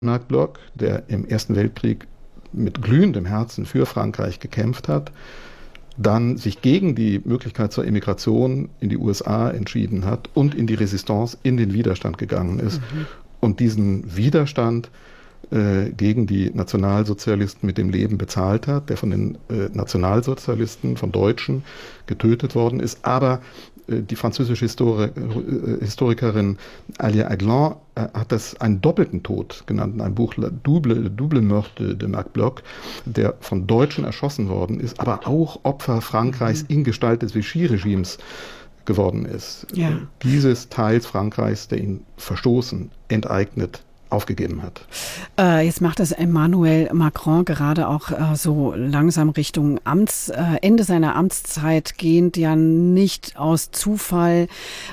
Marc Bloch, der im Ersten Weltkrieg mit glühendem Herzen für Frankreich gekämpft hat, dann sich gegen die Möglichkeit zur Emigration in die USA entschieden hat und in die Resistance, in den Widerstand gegangen ist. Und diesen Widerstand gegen die Nationalsozialisten mit dem Leben bezahlt hat, der von den Nationalsozialisten, von Deutschen getötet worden ist. Aber die französische Historikerin Alia Aglan hat das einen doppelten Tod genannt, in einem Buch Double Meurtre de Marc Bloch, der von Deutschen erschossen worden ist, aber auch Opfer Frankreichs in Gestalt des Vichy-Regimes geworden ist. Ja. Dieses Teils Frankreichs, der ihn verstoßen, enteignet, aufgegeben hat. Jetzt macht es Emmanuel Macron gerade auch so langsam Richtung Ende seiner Amtszeit gehend, ja nicht aus Zufall.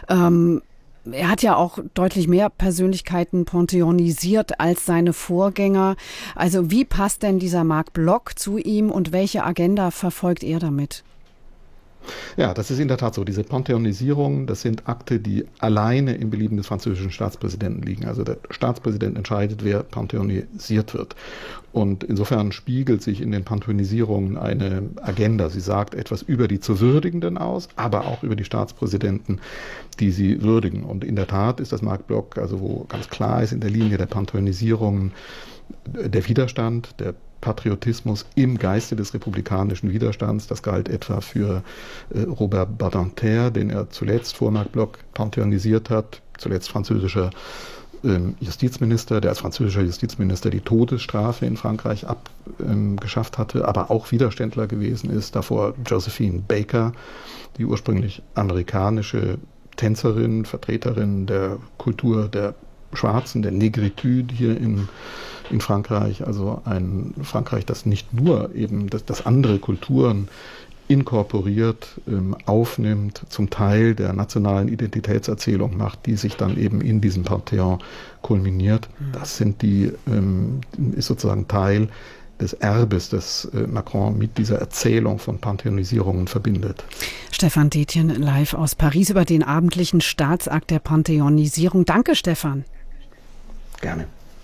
Er hat ja auch deutlich mehr Persönlichkeiten pantheonisiert als seine Vorgänger. Also wie passt denn dieser Marc Bloch zu ihm und welche Agenda verfolgt er damit? Ja, das ist in der Tat so. Diese Pantheonisierung, das sind Akte, die alleine im Belieben des französischen Staatspräsidenten liegen. Also der Staatspräsident entscheidet, wer pantheonisiert wird. Und insofern spiegelt sich in den Pantheonisierungen eine Agenda. Sie sagt etwas über die zu Würdigenden aus, aber auch über die Staatspräsidenten, die sie würdigen. Und in der Tat ist das Marc Bloch, also wo ganz klar ist in der Linie der Pantheonisierungen der Widerstand, der Patriotismus im Geiste des republikanischen Widerstands. Das galt etwa für Robert Badinter, den er zuletzt vor Marc Bloch pantheonisiert hat, zuletzt französischer Justizminister, der als französischer Justizminister die Todesstrafe in Frankreich abgeschafft hatte, aber auch Widerständler gewesen ist. Davor Josephine Baker, die ursprünglich amerikanische Tänzerin, Vertreterin der Kultur der Schwarzen, der Negritude hier in Frankreich, also ein Frankreich, das nicht nur eben das andere Kulturen inkorporiert, aufnimmt, zum Teil der nationalen Identitätserzählung macht, die sich dann eben in diesem Pantheon kulminiert. Das ist sozusagen Teil des Erbes, das Macron mit dieser Erzählung von Pantheonisierungen verbindet. Stefan Detjen live aus Paris über den abendlichen Staatsakt der Pantheonisierung. Danke, Stefan. Gerne.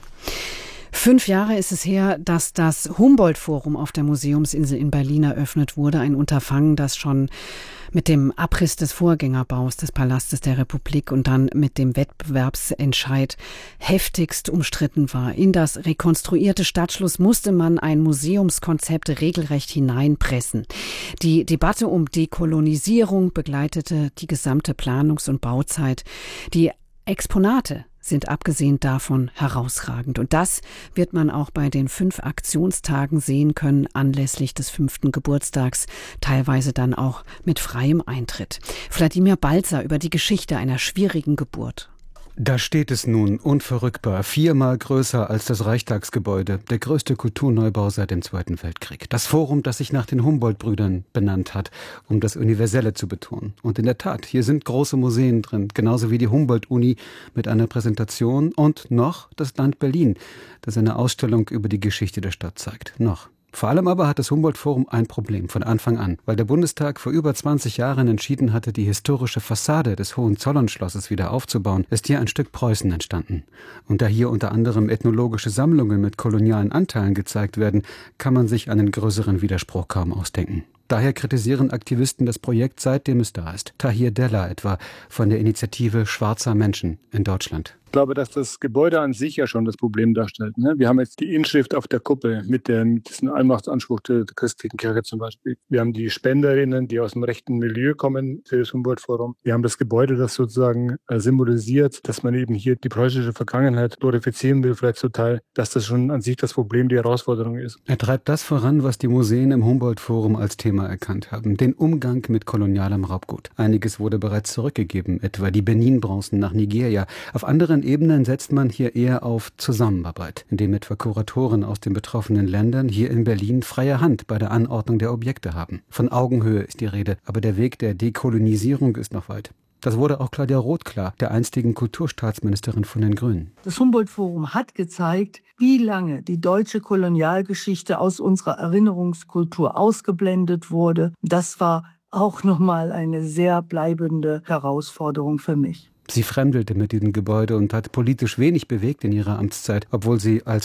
5 Jahre ist es her, dass das Humboldt-Forum auf der Museumsinsel in Berlin eröffnet wurde. Ein Unterfangen, das schon mit dem Abriss des Vorgängerbaus des Palastes der Republik und dann mit dem Wettbewerbsentscheid heftigst umstritten war. In das rekonstruierte Stadtschloss musste man ein Museumskonzept regelrecht hineinpressen. Die Debatte um Dekolonisierung begleitete die gesamte Planungs- und Bauzeit. Die Exponate sind abgesehen davon herausragend. Und das wird man auch bei den 5 Aktionstagen sehen können, anlässlich des 5. Geburtstags, teilweise dann auch mit freiem Eintritt. Wladimir Balzer über die Geschichte einer schwierigen Geburt. Da steht es nun, unverrückbar, 4-mal größer als das Reichstagsgebäude, der größte Kulturneubau seit dem Zweiten Weltkrieg. Das Forum, das sich nach den Humboldt-Brüdern benannt hat, um das Universelle zu betonen. Und in der Tat, hier sind große Museen drin, genauso wie die Humboldt-Uni mit einer Präsentation und noch das Land Berlin, das eine Ausstellung über die Geschichte der Stadt zeigt. Noch. Vor allem aber hat das Humboldt-Forum ein Problem von Anfang an, weil der Bundestag vor über 20 Jahren entschieden hatte, die historische Fassade des Hohenzollernschlosses wieder aufzubauen, ist hier ein Stück Preußen entstanden. Und da hier unter anderem ethnologische Sammlungen mit kolonialen Anteilen gezeigt werden, kann man sich einen größeren Widerspruch kaum ausdenken. Daher kritisieren Aktivisten das Projekt, seitdem es da ist. Tahir Della etwa von der Initiative Schwarzer Menschen in Deutschland. Ich glaube, dass das Gebäude an sich ja schon das Problem darstellt. Wir haben jetzt die Inschrift auf der Kuppel mit diesem Allmachtsanspruch der christlichen Kirche zum Beispiel. Wir haben die Spenderinnen, die aus dem rechten Milieu kommen für das Humboldt-Forum. Wir haben das Gebäude, das sozusagen symbolisiert, dass man eben hier die preußische Vergangenheit glorifizieren will, vielleicht zum Teil, dass das schon an sich das Problem, die Herausforderung ist. Er treibt das voran, was die Museen im Humboldt-Forum als Thema erkannt haben, den Umgang mit kolonialem Raubgut. Einiges wurde bereits zurückgegeben, etwa die Benin-Bronzen nach Nigeria. Auf anderen Ebenen setzt man hier eher auf Zusammenarbeit, indem etwa Kuratoren aus den betroffenen Ländern hier in Berlin freie Hand bei der Anordnung der Objekte haben. Von Augenhöhe ist die Rede, aber der Weg der Dekolonisierung ist noch weit. Das wurde auch Claudia Roth klar, der einstigen Kulturstaatsministerin von den Grünen. Das Humboldt-Forum hat gezeigt, wie lange die deutsche Kolonialgeschichte aus unserer Erinnerungskultur ausgeblendet wurde. Das war auch nochmal eine sehr bleibende Herausforderung für mich. Sie fremdelte mit diesem Gebäude und hat politisch wenig bewegt in ihrer Amtszeit, obwohl sie als